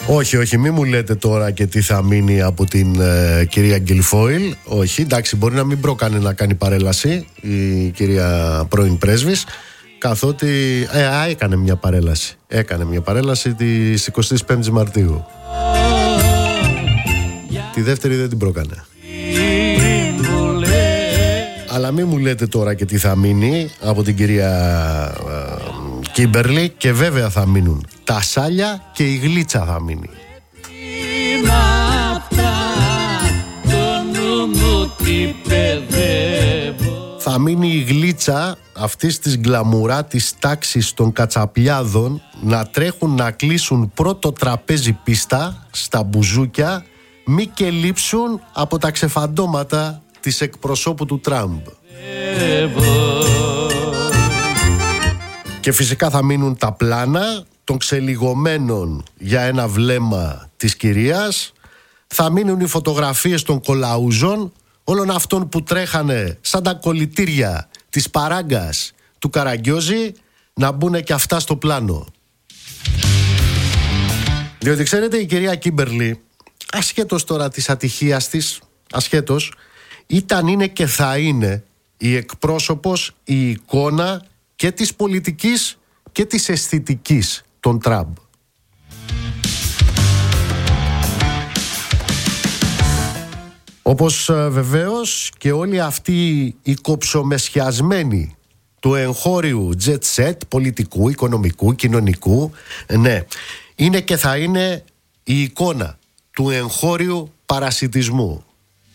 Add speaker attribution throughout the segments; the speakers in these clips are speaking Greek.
Speaker 1: Όχι, μη μου λέτε τώρα και τι θα μείνει από την κυρία Γκυλφόιλ. Όχι, εντάξει, μπορεί να μην πρόκανε να κάνει παρέλαση η κυρία πρώην πρέσβης, καθότι έκανε μια παρέλαση. Έκανε μια παρέλαση της 25ης Μαρτίου. Τη δεύτερη δεν την πρόκανε. Αλλά μην μου λέτε τώρα και τι θα μείνει από την κυρία Κίμπερλι. Και βέβαια θα μείνουν τα σάλια και η γλίτσα θα μείνει. Θα μείνει η γλίτσα αυτής της γκλαμουρά της τάξης των κατσαπιάδων να τρέχουν να κλείσουν πρώτο τραπέζι πίστα στα μπουζούκια, μη και λείψουν από τα ξεφαντώματα της εκπροσώπου του Τραμπ. Και φυσικά θα μείνουν τα πλάνα των ξελιγωμένων για ένα βλέμμα της κυρίας. Θα μείνουν οι φωτογραφίες των κολαούζων, όλων αυτών που τρέχανε σαν τα κολλητήρια της παράγκας του Καραγκιόζη, να μπουν και αυτά στο πλάνο. Διότι ξέρετε, η κυρία Κίμπερλι, ασχέτως τώρα της ατυχίας της, ασχέτως, ήταν, είναι και θα είναι η εκπρόσωπος, η εικόνα και της πολιτικής και της αισθητικής των Τραμπ. Όπως βεβαίως και όλοι αυτοί οι κοψομεσιασμένοι του εγχώριου jet set, πολιτικού, οικονομικού, κοινωνικού, ναι, είναι και θα είναι η εικόνα του εγχώριου παρασιτισμού.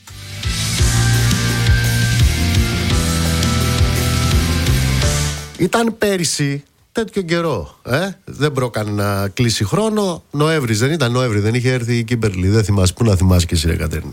Speaker 1: Ήταν πέρυσι τέτοιο καιρό, δεν πρόκανε να κλείσει χρόνο. Νοέμβρης δεν ήταν, Νοέμβρη δεν είχε έρθει η Κίμπερλι. Δεν θυμάσαι, πού να θυμάσαι και εσύ, ρε Κατέρινη.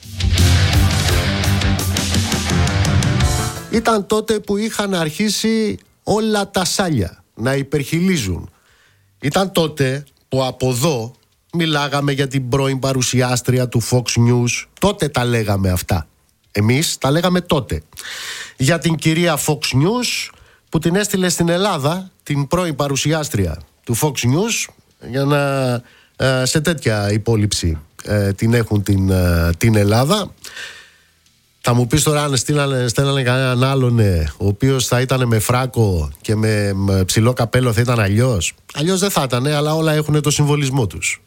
Speaker 1: Ήταν τότε που είχαν αρχίσει όλα τα σάλια να υπερχιλίζουν. Ήταν τότε που από εδώ μιλάγαμε για την πρώην παρουσιάστρια του Fox News. Τότε τα λέγαμε αυτά. Εμείς τα λέγαμε τότε. Για την κυρία Fox News που την έστειλε στην Ελλάδα, την πρώην παρουσιάστρια του Fox News, για να σε τέτοια υπόλοιψη την έχουν την Ελλάδα. Θα μου πεις τώρα, αν στέλνανε κανέναν άλλον ο οποίος θα ήταν με φράκο και με ψηλό καπέλο, θα ήταν αλλιώς. Αλλιώς δεν θα ήταν, αλλά όλα έχουν το συμβολισμό τους.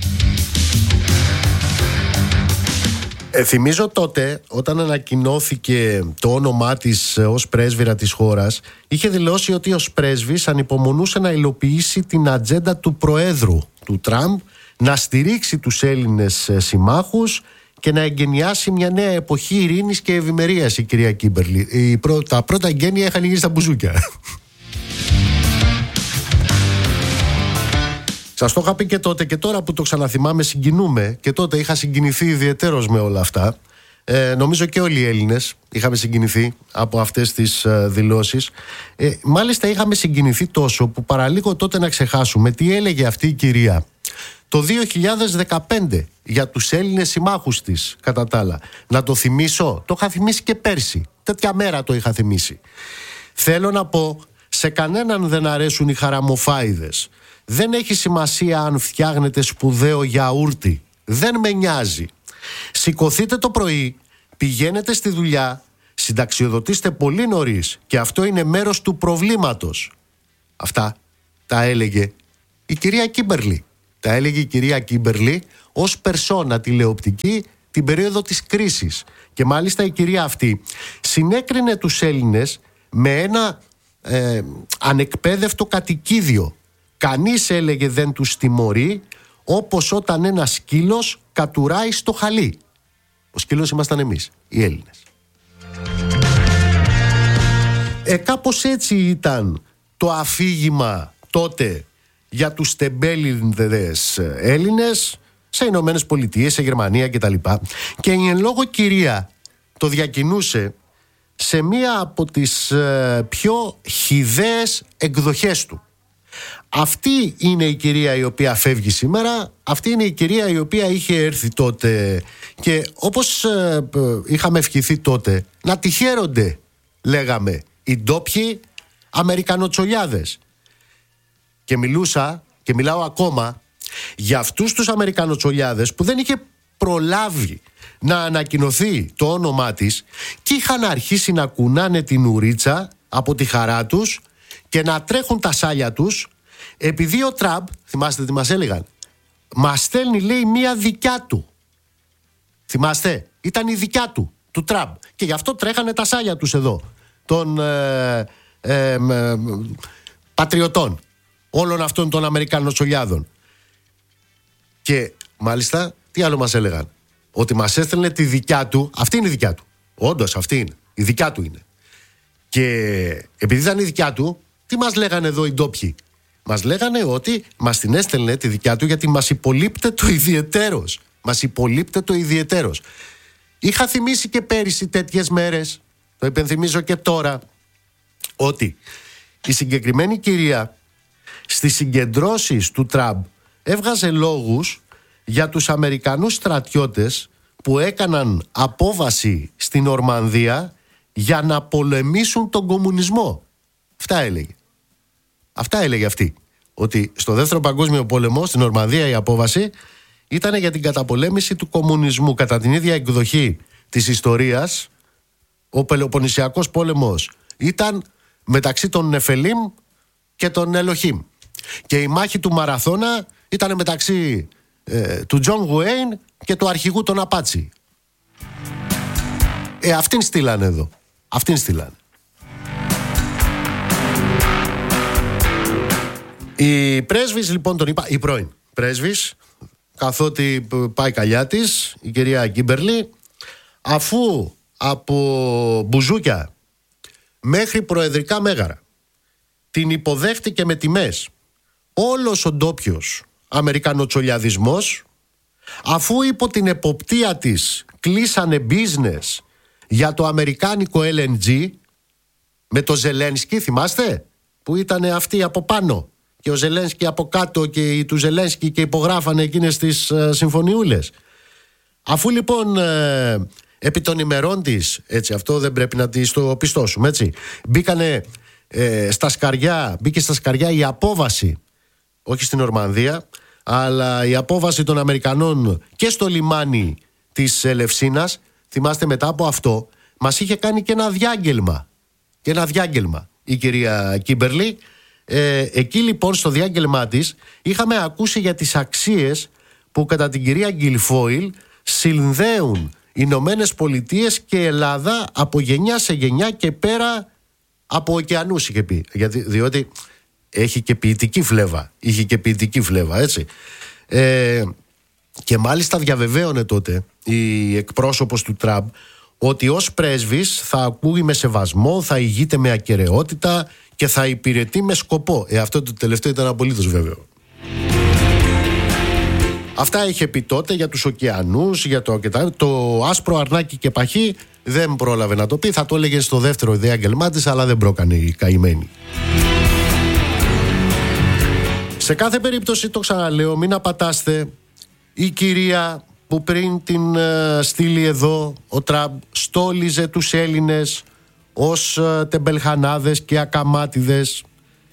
Speaker 1: Θυμίζω τότε, όταν ανακοινώθηκε το όνομά της ως πρέσβυρα της χώρας, είχε δηλώσει ότι ως πρέσβης ανυπομονούσε να υλοποιήσει την ατζέντα του Προέδρου του Τραμπ, να στηρίξει τους Έλληνες συμμάχους και να εγκαινιάσει μια νέα εποχή ειρήνης και ευημερίας, η κυρία Κίμπερλι. Τα πρώτα εγγένεια είχαν γίνει στα μπουζούκια. Σας το είχα πει και τότε, και τώρα που το ξαναθυμάμαι συγκινούμε. Και τότε είχα συγκινηθεί ιδιαιτέρως με όλα αυτά. Νομίζω και όλοι οι Έλληνες είχαμε συγκινηθεί από αυτές τις δηλώσεις. Μάλιστα είχαμε συγκινηθεί τόσο που παραλίγο τότε να ξεχάσουμε τι έλεγε αυτή η κυρία το 2015 για τους Έλληνες συμμάχους της, κατά τα άλλα. Να το θυμίσω, το είχα θυμίσει και πέρσι. Τέτοια μέρα το είχα θυμίσει. Θέλω να πω, σε κανέναν δεν αρέσουν οι χαραμοφάιδες. Δεν έχει σημασία αν φτιάχνετε σπουδαίο γιαούρτι. Δεν με νοιάζει. Σηκωθείτε το πρωί, πηγαίνετε στη δουλειά, συνταξιοδοτήστε πολύ νωρίς και αυτό είναι μέρος του προβλήματος. Αυτά τα έλεγε η κυρία Κίμπερλι. Τα έλεγε η κυρία Κίμπερλι ως περσόνα τηλεοπτική την περίοδο της κρίσης. Και μάλιστα η κυρία αυτή συνέκρινε τους Έλληνες με ένα ανεκπαίδευτο κατοικίδιο. Κανείς, έλεγε, δεν τους τιμωρεί, όπως όταν ένα σκύλος κατουράει στο χαλί. Ο σκύλος ήμασταν εμείς, οι Έλληνες. Κάπως έτσι ήταν το αφήγημα τότε για τους τεμπέληδες Έλληνες σε Ηνωμένες Πολιτείες, σε Γερμανία κτλ. Και η εν λόγω κυρία το διακινούσε σε μία από τις πιο χυδαίες εκδοχές του. Αυτή είναι η κυρία η οποία φεύγει σήμερα, αυτή είναι η κυρία η οποία είχε έρθει τότε και όπως είχαμε ευχηθεί τότε, να τη χαίρονται, λέγαμε, οι ντόπιοι Αμερικανοτσολιάδες. Και μιλάω ακόμα Για αυτούς τους Αμερικανοτσολιάδες που δεν είχε προλάβει να ανακοινωθεί το όνομά της και είχαν αρχίσει να κουνάνε την ουρίτσα από τη χαρά τους και να τρέχουν τα σάλια τους, επειδή ο Τραμπ, θυμάστε τι μας έλεγαν, μας στέλνει, λέει, μία δικιά του. Θυμάστε, ήταν η δικιά του Τραμπ, και γι' αυτό τρέχανε τα σάλια τους εδώ των πατριωτών όλων αυτών των Αμερικανοτσολιάδων. Και μάλιστα τι άλλο μας έλεγαν? Ότι μας έστελνε τη δικιά του. Αυτή είναι η δικιά του. Όντως αυτή είναι. Η δικιά του είναι. Και επειδή ήταν η δικιά του, τι μας λέγανε εδώ οι ντόπιοι? Μας λέγανε ότι μας την έστελνε τη δικιά του γιατί μας υπολείπτε το ιδιαιτέρως. Μας υπολείπτε το ιδιαιτέρως. Είχα θυμίσει και πέρυσι τέτοιες μέρες, το υπενθυμίζω και τώρα, ότι η συγκεκριμένη κυρία στις συγκεντρώσεις του Τραμπ έβγαζε λόγους για τους Αμερικανούς στρατιώτες που έκαναν απόβαση στην Ορμανδία για να πολεμήσουν τον κομμουνισμό. Αυτά έλεγε αυτή. Ότι στο Δεύτερο Παγκόσμιο Πόλεμο στην Ορμανδία η απόβαση ήταν για την καταπολέμηση του κομμουνισμού. Κατά την ίδια εκδοχή της ιστορίας, ο Πελοποννησιακός πόλεμος ήταν μεταξύ των Νεφελίμ και των Ελοχίμ. Και η μάχη του Μαραθώνα ήταν μεταξύ του Τζον Γουέιν και του αρχηγού των Απάτσι. Αυτήν στείλανε εδώ. Αυτήν στείλανε. Η πρέσβης λοιπόν τον είπα, η πρώην πρέσβης, καθότι πάει καλιά της, η κυρία Κίμπερλι, αφού από μπουζούκια μέχρι προεδρικά μέγαρα την υποδέχτηκε με τιμές όλος ο ντόπιος Αμερικανοτσολιαδισμός, αφού υπό την εποπτεία της κλείσανε business για το αμερικάνικο LNG με το Ζελένσκι, θυμάστε, που ήταν αυτοί από πάνω και ο Ζελένσκι από κάτω και οι του Ζελένσκι και υπογράφανε εκείνες τις συμφωνιούλες. Αφού λοιπόν επί των ημερών της, έτσι, αυτό δεν πρέπει να της το πιστώσουμε, έτσι, μπήκε στα σκαριά η απόβαση, όχι στην Ορμανδία, αλλά η απόβαση των Αμερικανών και στο λιμάνι της Ελευσίνας. Θυμάστε, μετά από αυτό μας είχε κάνει και ένα διάγγελμα η κυρία Κίμπερλι. Εκεί λοιπόν στο διάγγελμά της είχαμε ακούσει για τις αξίες που κατά την κυρία Γκιλφόιλ συνδέουν Ηνωμένες Πολιτείες και Ελλάδα από γενιά σε γενιά και πέρα από ωκεανούς, είχε πει. Διότι έχει και ποιητική φλέβα. Είχε και ποιητική φλέβα, έτσι. Και μάλιστα διαβεβαίωνε τότε η εκπρόσωπος του Τραμπ ότι ως πρέσβης θα ακούει με σεβασμό, θα ηγείται με ακεραιότητα και θα υπηρετεί με σκοπό. Αυτό το τελευταίο ήταν απολύτως βέβαιο. Αυτά είχε πει τότε για τους ωκεανούς, για το άσπρο αρνάκι και παχύ. Δεν πρόλαβε να το πει, θα το έλεγε στο δεύτερο διάγγελμά της, αλλά δεν πρόκανε η καημένη. Σε κάθε περίπτωση, το ξαναλέω, μην απατάστε. Η κυρία που πριν την στείλει εδώ ο Τραμπ στόλιζε τους Έλληνες ως τεμπελχανάδες και ακαμάτιδες.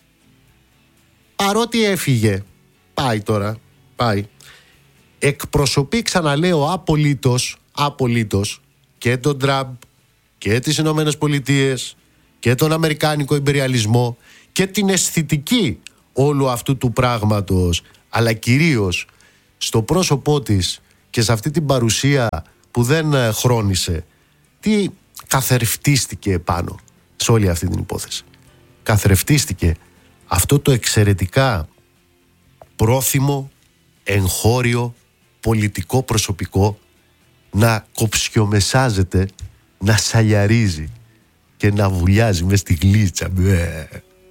Speaker 1: Παρότι έφυγε, πάει, εκπροσωπεί, ξαναλέω, απολύτως και τον Τραμπ και τις Ηνωμένες Πολιτείες και τον αμερικάνικο ιμπεριαλισμό και την αισθητική όλου αυτού του πράγματος, αλλά κυρίως στο πρόσωπό της και σε αυτή την παρουσία που δεν χρόνισε. Τι καθρεφτίστηκε επάνω σε όλη αυτή την υπόθεση? Καθρεφτίστηκε αυτό το εξαιρετικά πρόθυμο, εγχώριο, πολιτικό προσωπικό να κοψιομεσάζεται, να σαλιαρίζει και να βουλιάζει μες στη γλίτσα.